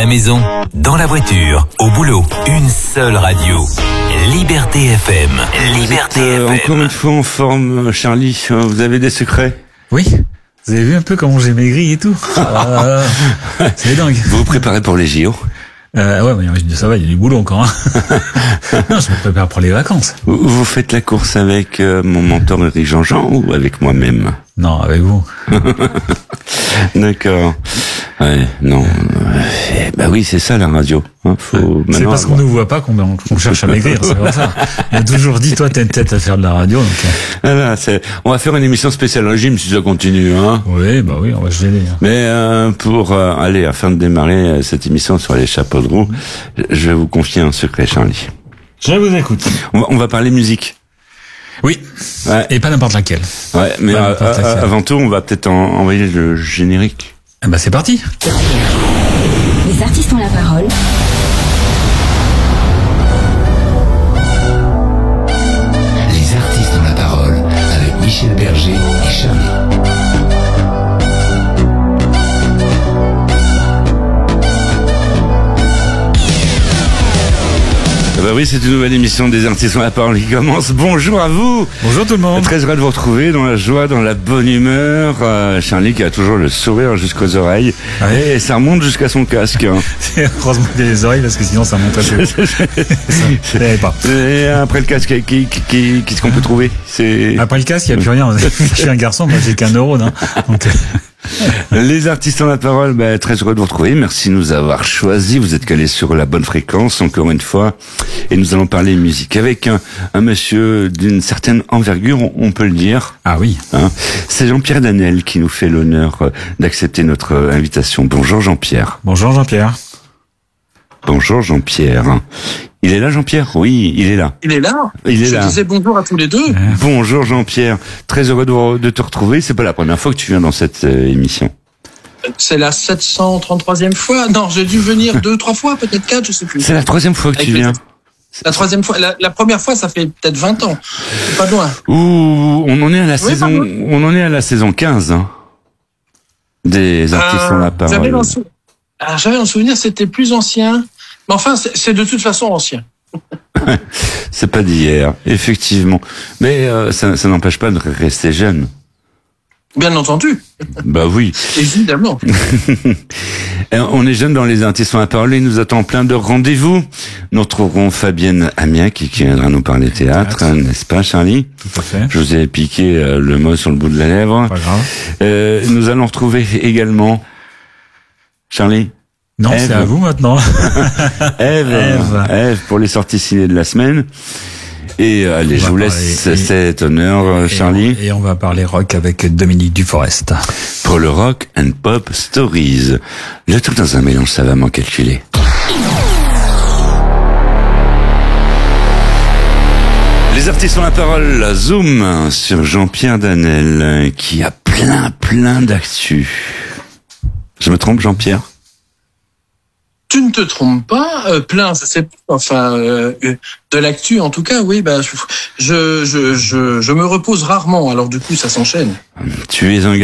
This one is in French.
la maison, dans la voiture, au boulot, une seule radio. Liberté FM. Liberté FM. Encore une fois en forme, Charlie. Vous avez des secrets? Oui. Vous avez vu un peu comment j'ai maigri et tout. C'est dingue. Vous vous préparez pour les JO? Ouais, mais ça va, il y a du boulot encore. Hein. Non, je me prépare pour les vacances. Vous faites la course avec mon mentor Eric Jean-Jean ou avec moi-même? Non, avec vous. D'accord. Ouais, non. Bah oui, c'est ça la radio. Hein, c'est parce qu'on ne voit pas qu'on cherche à maigrir, c'est pour ça. On a toujours dit, toi, t'as une tête à faire de la radio. Donc... Voilà, on va faire une émission spéciale régime si ça continue. Hein. Oui, on va se gêner. Hein. Mais pour aller, afin de démarrer cette émission sur les chapeaux de roue, je vais vous confier un secret, Charlie. Je vous écoute. On va parler musique. Oui, ouais. Et pas n'importe laquelle. Ouais, mais avant tout, on va peut-être envoyer le générique. Eh ben c'est parti. Les artistes ont la parole. Les artistes ont la parole avec Michel Berger et Charlie. Bah oui, c'est une nouvelle émission des artistes ont la parole qui commence. Bonjour à vous. Bonjour tout le monde. Très heureux de vous retrouver dans la joie, dans la bonne humeur. Charlie qui a toujours le sourire jusqu'aux oreilles. Ouais. Et ça remonte jusqu'à son casque. Hein. Heureusement qu'il y a les oreilles parce que sinon ça monte pas. Et après le casque, qu'est-ce qu'on peut trouver? Après le casque, il n'y a plus rien. Je suis un garçon, moi j'ai qu'un neurone. Hein. Donc... Les artistes ont la parole, très heureux de vous retrouver. Merci de nous avoir choisis. Vous êtes calés sur la bonne fréquence, encore une fois. Et nous allons parler musique avec un monsieur d'une certaine envergure, on peut le dire. Ah oui. Hein, c'est Jean-Pierre Danel qui nous fait l'honneur d'accepter notre invitation. Bonjour Jean-Pierre. Bonjour Jean-Pierre. Bonjour Jean-Pierre. Il est là, Jean-Pierre? Oui, il est là. Il est là. Je disais bonjour à tous les deux. Bonjour Jean-Pierre. Très heureux de te retrouver. C'est pas la première fois que tu viens dans cette émission. C'est la 733e fois. Non, j'ai dû venir 2-3 fois, peut-être 4, je sais plus. C'est la 3e fois que tu viens. La 3e fois. La première fois, ça fait peut-être 20 ans. C'est pas loin. Ouh, on en est à la saison 15, hein. Des artistes ont la parole. J'avais un souvenir, c'était plus ancien. Mais enfin, c'est de toute façon ancien. C'est pas d'hier, effectivement. Mais ça n'empêche pas de rester jeune. Bien entendu. Bah oui. Évidemment. On est jeunes dans les artistes ont la parole. Il nous attend plein de rendez-vous. Nous retrouverons Fabienne Amiens qui viendra nous parler théâtre, n'est-ce pas, Charlie? Tout à fait. Je vous ai piqué le mot sur le bout de la lèvre. Pas grave. Nous allons retrouver également Charlie. Non, Ève. c'est à vous maintenant. Ève pour les sorties ciné de la semaine. Et allez, je vous laisse cet honneur, Charlie. Et on va parler rock avec Dominique Duforest. Pour le Rock and Pop Stories. Le tout dans un mélange savamment calculé. Les artistes ont la parole, Zoom sur Jean-Pierre Danel, qui a plein d'actu. Je me trompe, Jean-Pierre? Tu ne te trompes pas, plein, c'est de l'actu en tout cas, oui, je me repose rarement, alors du coup ça s'enchaîne. Tu es un